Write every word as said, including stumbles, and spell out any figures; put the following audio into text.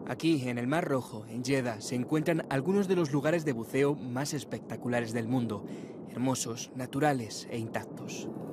Aquí, en el Mar Rojo, en Jeddah, se encuentran algunos de los lugares de buceo más espectaculares del mundo, hermosos, naturales e intactos.